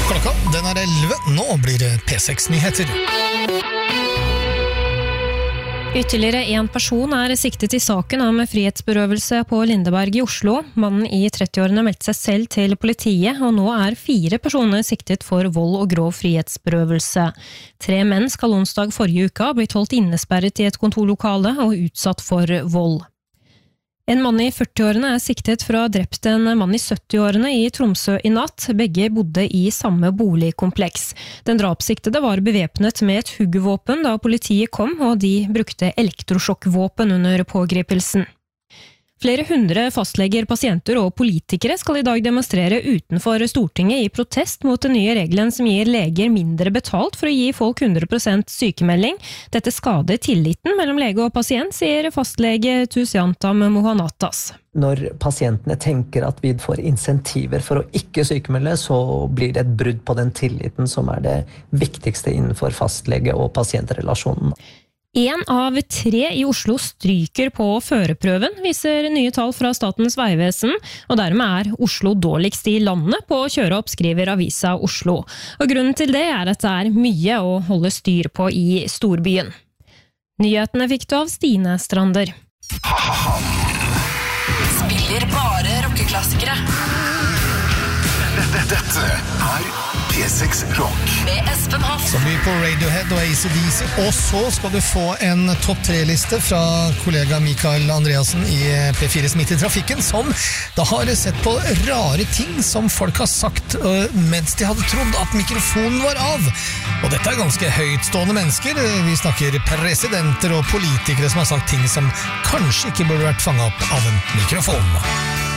Klokka, den 11. Nå blir det P6-nyheter. Ytterligere en person siktet i saken om frihetsberøvelse på Lindeberg i Oslo. Mannen i 30-årene meldte seg selv til politiet, og nå 4 personer siktet for vold og grov frihetsberøvelse. 3 menn skal onsdag forrige uke ha blitt holdt innesperret i et kontorlokale og utsatt for vold. En mann i 40-årene siktet for å ha drept en mann i 70-årene i Tromsø i natt. Begge bodde i samme boligkompleks. Den drapssiktede var bevæpnet med et huggvåpen da politiet kom, og de brukte elektrosjokkvåpen under pågripelsen. Flere 100 fastleger, pasienter og politikere skal i dag demonstrere utenfor Stortinget i protest mot den nye regelen som gir leger mindre betalt for å gi folk 100% sykemelding. Dette skader tilliten mellom lege og pasient, sier fastlege Tusiantam Mohanatas. Når pasientene tenker at vi får insentiver for å ikke sykemelde, så blir det et brudd på den tilliten som det viktigste innenfor fastlege- og pasientrelasjonen. 1 av 3 i Oslo stryker på førerprøven, viser nye tall fra Statens vegvesen, og dermed Oslo dårligst i landet på å kjøre opp, skriver Avisa Oslo. Og grunnen til det at det mye å holde styr på i storbyen. Nyhetene fikk du av Stine Strander. Spiller bare rockeklassikere. Dette P6 Rock med Espen Hoff. Så blir på Radiohead og AC/DC, og så skal du få en topp 3-liste fra kollega Mikael Andreasen i P4s Midt i trafikken, som da har sett på rare ting som folk har sagt mens de hadde trodd at mikrofonen var av. Og dette ganske høytstående mennesker. Vi snakker presidenter og politikere som har sagt ting som kanskje ikke burde vært fanget opp av en mikrofon.